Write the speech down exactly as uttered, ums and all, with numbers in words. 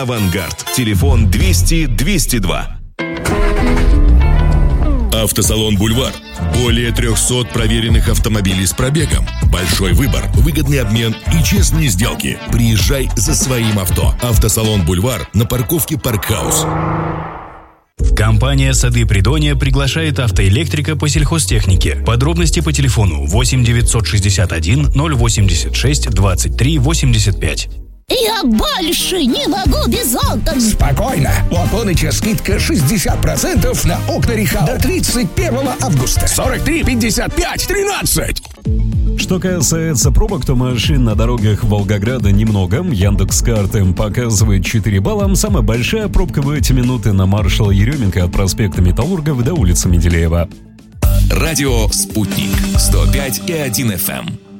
«Авангард». Телефон двести двести два. Автосалон «Бульвар». Более трехсот проверенных автомобилей с пробегом. Большой выбор, выгодный обмен и честные сделки. Приезжай за своим авто. Автосалон «Бульвар» на парковке «Паркхаус». Компания «Сады Придонья» приглашает автоэлектрика по сельхозтехнике. Подробности по телефону восемь девятьсот шестьдесят один ноль восемьдесят шесть двадцать три восемьдесят пять. Я больше не могу без окон. Спокойно. У Аполлыча скидка шестьдесят процентов на окна Рихау до тридцать первого августа. сорок три пятьдесят пять тринадцать. Что касается пробок, то машин на дорогах Волгограда немного. Яндекс.Карты показывает четыре балла. Самая большая пробка в эти минуты на маршала Еременко от проспекта Металлургов до улицы Менделеева. Радио «Спутник». сто пять и один эф эм.